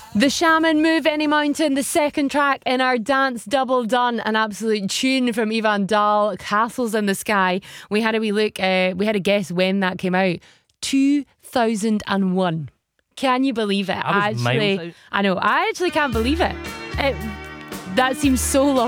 The Shaman, Move Any Mountain, the second track in our Dance Double Done, an absolute tune from Ivan Dahl, Castles in the Sky. We had a wee look, we had a guess when that came out. 2001. Can you believe it? I was miles out. I know, I actually can't believe it. That seems so long